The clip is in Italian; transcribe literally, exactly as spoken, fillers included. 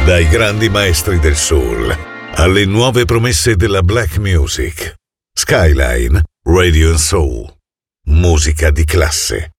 Dai grandi maestri del soul alle nuove promesse della black music. Skyline Radio and Soul. Musica di classe.